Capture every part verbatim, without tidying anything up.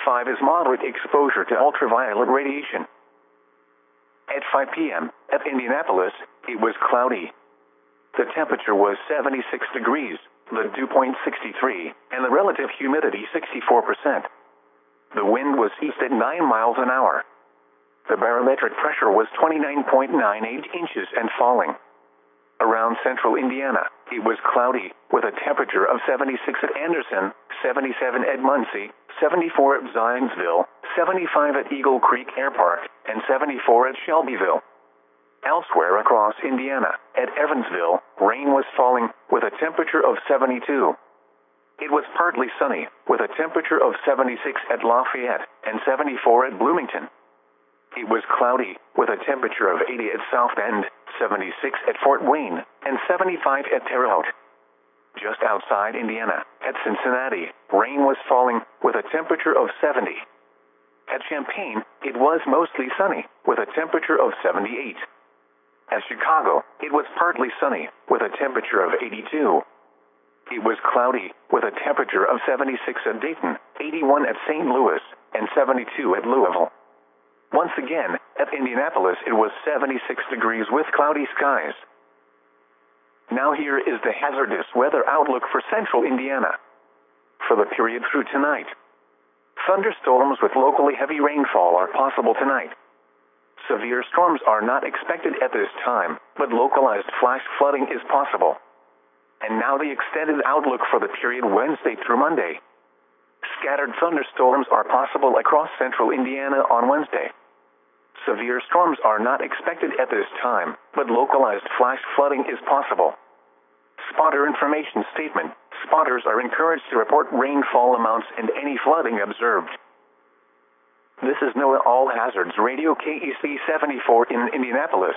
five is moderate exposure to ultraviolet radiation. At five p m at Indianapolis, it was cloudy. The temperature was seventy-six degrees, the dew point sixty-three, and the relative humidity sixty-four percent. The wind was east at nine miles an hour. The barometric pressure was twenty-nine point nine eight inches and falling. Around central Indiana, it was cloudy, with a temperature of seventy-six at Anderson, seventy-seven at Muncie, seventy-four at Zionsville, seventy-five at Eagle Creek Air Park, and seventy-four at Shelbyville. Elsewhere across Indiana, at Evansville, rain was falling, with a temperature of seventy-two. It was partly sunny, with a temperature of seventy-six at Lafayette, and seventy-four at Bloomington. It was cloudy, with a temperature of eighty at South Bend, seventy-six at Fort Wayne, and seventy-five at Terre Haute. Just outside Indiana, at Cincinnati, rain was falling, with a temperature of seventy. At Champaign, it was mostly sunny, with a temperature of seventy-eight. At Chicago, it was partly sunny, with a temperature of eighty-two. It was cloudy, with a temperature of seventy-six at Dayton, eighty-one at Saint Louis, and seventy-two at Louisville. Once again, at Indianapolis it was seventy-six degrees with cloudy skies. Now here is the hazardous weather outlook for central Indiana. For the period through tonight, thunderstorms with locally heavy rainfall are possible tonight. Severe storms are not expected at this time, but localized flash flooding is possible. And now the extended outlook for the period Wednesday through Monday. Scattered thunderstorms are possible across central Indiana on Wednesday. Severe storms are not expected at this time, but localized flash flooding is possible. Spotter information statement: spotters are encouraged to report rainfall amounts and any flooding observed. This is NOAA All Hazards Radio K E C seventy-four in Indianapolis.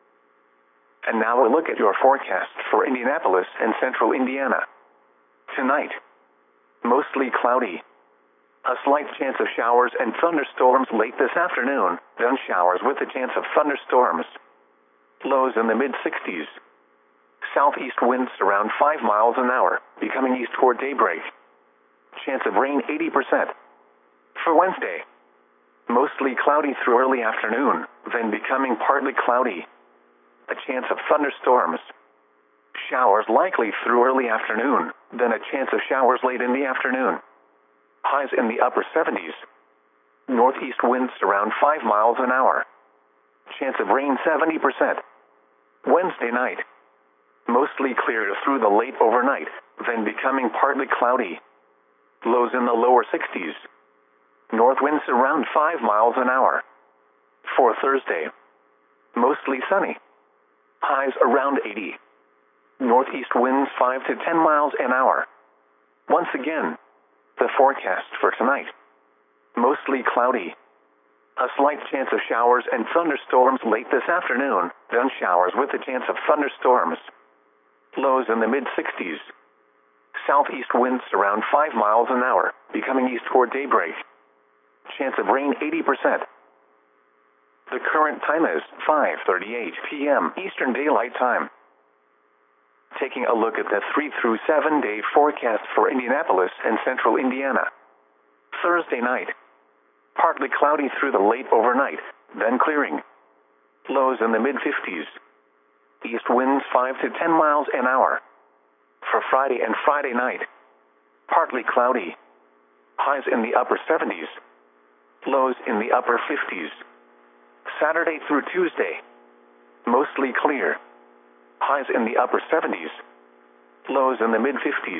And now a look at your forecast for Indianapolis and central Indiana. Tonight, mostly cloudy. A slight chance of showers and thunderstorms late this afternoon, then showers with a chance of thunderstorms. Lows in the mid sixties. Southeast winds around five miles an hour, becoming east toward daybreak. Chance of rain eighty percent. For Wednesday, mostly cloudy through early afternoon, then becoming partly cloudy. A chance of thunderstorms. Showers likely through early afternoon, then a chance of showers late in the afternoon. Highs in the upper seventies. Northeast winds around five miles an hour. Chance of rain seventy percent. Wednesday night, mostly clear through the late overnight, then becoming partly cloudy. Lows in the lower sixties. North winds around five miles an hour. For Thursday, mostly sunny. Highs around eighty. Northeast winds five to ten miles an hour. Once again, the forecast for tonight. Mostly cloudy. A slight chance of showers and thunderstorms late this afternoon, then showers with a chance of thunderstorms. Lows in the mid sixties. Southeast winds around five miles an hour, becoming east toward daybreak. Chance of rain eighty percent. The current time is five thirty-eight p m Eastern Daylight Time. Taking a look at the three through seven day forecast for Indianapolis and central Indiana. Thursday night, partly cloudy through the late overnight, then clearing. Lows in the mid fifties. East winds five to ten miles an hour. For Friday and Friday night, partly cloudy. Highs in the upper seventies. Lows in the upper fifties. Saturday through Tuesday, mostly clear. Highs in the upper seventies. Lows in the mid fifties.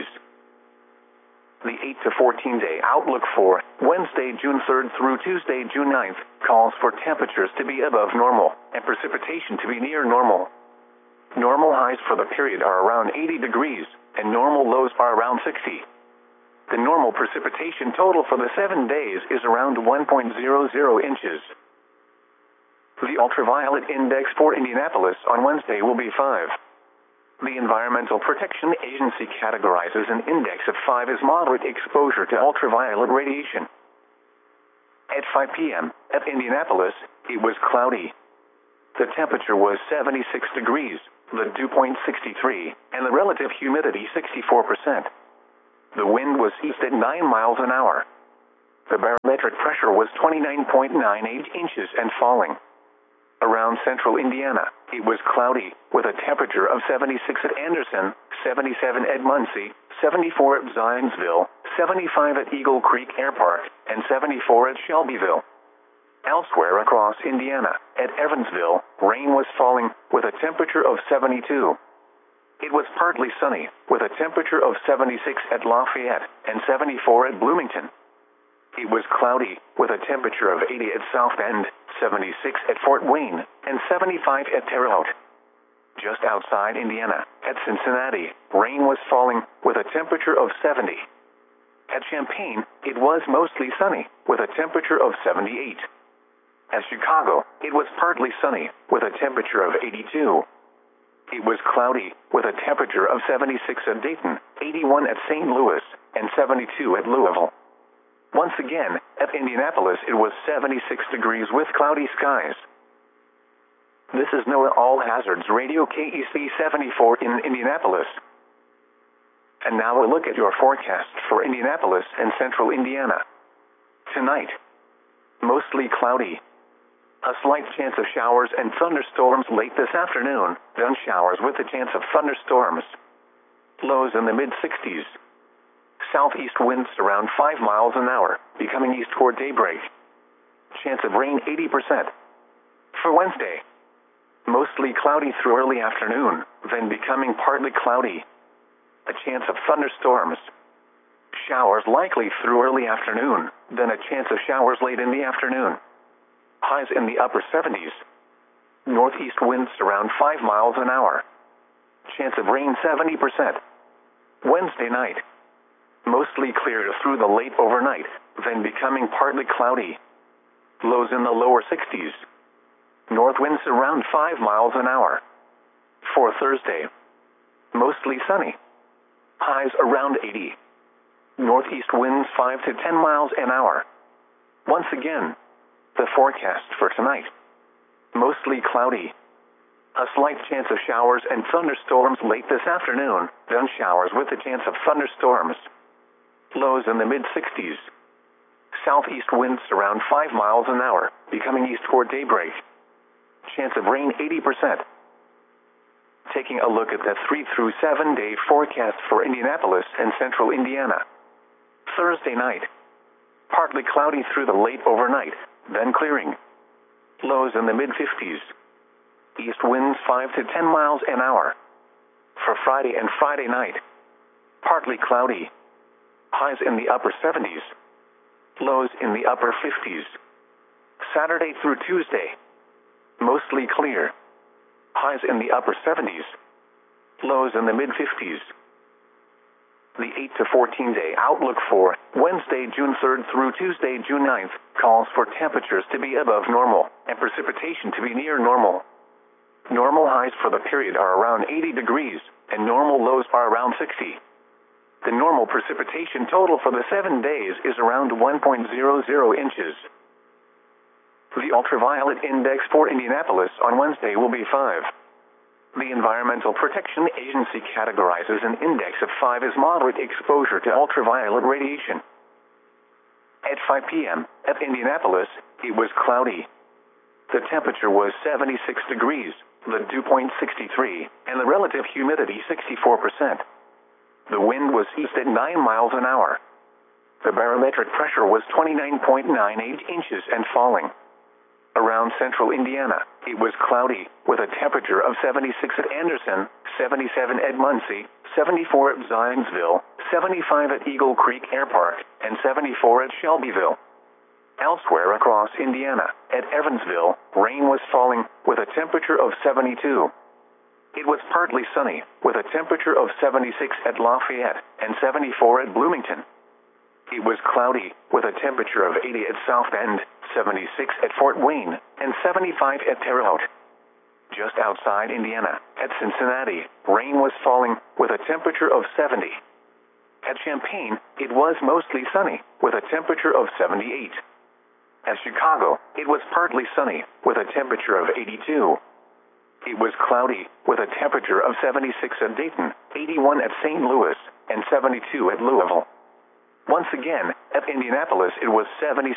The eight to fourteen day outlook for Wednesday, June third through Tuesday, June ninth, calls for temperatures to be above normal and precipitation to be near normal. Normal highs for the period are around eighty degrees, and normal lows are around sixty. The normal precipitation total for the seven days is around one point zero zero inches. The ultraviolet index for Indianapolis on Wednesday will be five. The Environmental Protection Agency categorizes an index of five as moderate exposure to ultraviolet radiation. At five p m at Indianapolis, it was cloudy. The temperature was seventy-six degrees, the dew point sixty-three, and the relative humidity sixty-four percent. The wind was east at nine miles an hour. The barometric pressure was twenty-nine point nine eight inches and falling. Around central Indiana, it was cloudy, with a temperature of seventy-six at Anderson, seventy-seven at Muncie, seventy-four at Zionsville, seventy-five at Eagle Creek Air Park, and seventy-four at Shelbyville. Elsewhere across Indiana, at Evansville, rain was falling, with a temperature of seventy-two. It was partly sunny, with a temperature of seventy-six at Lafayette, and seventy-four at Bloomington. It was cloudy, with a temperature of eighty at South Bend, seventy-six at Fort Wayne, and seventy-five at Terre Haute. Just outside Indiana, at Cincinnati, rain was falling, with a temperature of seventy. At Champaign, it was mostly sunny, with a temperature of seventy-eight. At Chicago, it was partly sunny, with a temperature of eighty-two. It was cloudy, with a temperature of seventy-six at Dayton, eighty-one at Saint Louis, and seventy-two at Louisville. Once again, at Indianapolis it was seventy-six degrees with cloudy skies. This is NOAA All Hazards Radio K E C seventy-four in Indianapolis. And now a look at your forecast for Indianapolis and central Indiana. Tonight, mostly cloudy. A slight chance of showers and thunderstorms late this afternoon, then showers with a chance of thunderstorms. Lows in the mid sixties. Southeast winds around five miles an hour, becoming east toward daybreak. Chance of rain eighty percent. For Wednesday, mostly cloudy through early afternoon, then becoming partly cloudy. A chance of thunderstorms. Showers likely through early afternoon, then a chance of showers late in the afternoon. Highs in the upper seventies. Northeast winds around five miles an hour. Chance of rain seventy percent. Wednesday night, mostly clear through the late overnight, then becoming partly cloudy. Lows in the lower sixties. North winds around five miles an hour. For Thursday, mostly sunny. Highs around eighty. Northeast winds five to ten miles an hour. Once again, the forecast for tonight. Mostly cloudy. A slight chance of showers and thunderstorms late this afternoon, then showers with a chance of thunderstorms. Lows in the mid sixties. Southeast winds around five miles an hour, becoming east toward daybreak. Chance of rain eighty percent. Taking a look at the three through seven day forecast for Indianapolis and central Indiana. Thursday night, partly cloudy through the late overnight, then clearing. Lows in the mid fifties. East winds five to ten miles an hour. For Friday and Friday night, partly cloudy. Highs in the upper seventies. Lows in the upper fifties. Saturday through Tuesday, mostly clear. Highs in the upper seventies. Lows in the mid fifties. The eight to fourteen day outlook for Wednesday, June third through Tuesday, June ninth, calls for temperatures to be above normal and precipitation to be near normal. Normal highs for the period are around eighty degrees, and normal lows are around sixty. The normal precipitation total for the seven days is around one point zero zero inches. The ultraviolet index for Indianapolis on Wednesday will be five. The Environmental Protection Agency categorizes an index of five as moderate exposure to ultraviolet radiation. At five p m at Indianapolis, it was cloudy. The temperature was seventy-six degrees, the dew point sixty-three, and the relative humidity sixty-four percent. The wind was east at nine miles an hour. The barometric pressure was twenty-nine point nine eight inches and falling. Around central Indiana, it was cloudy, with a temperature of seventy-six at Anderson, seventy-seven at Muncie, seventy-four at Zionsville, seventy-five at Eagle Creek Air Park, and seventy-four at Shelbyville. Elsewhere across Indiana, at Evansville, rain was falling, with a temperature of seventy-two. It was partly sunny, with a temperature of seventy-six at Lafayette, and seventy-four at Bloomington. It was cloudy, with a temperature of eighty at South Bend, seventy-six at Fort Wayne, and seventy-five at Terre Haute. Just outside Indiana, at Cincinnati, rain was falling, with a temperature of seventy. At Champaign, it was mostly sunny, with a temperature of seventy-eight. At Chicago, it was partly sunny, with a temperature of eighty-two. It was cloudy, with a temperature of seventy-six at Dayton, eighty-one at Saint Louis, and seventy-two at Louisville. Once again, at Indianapolis, it was seventy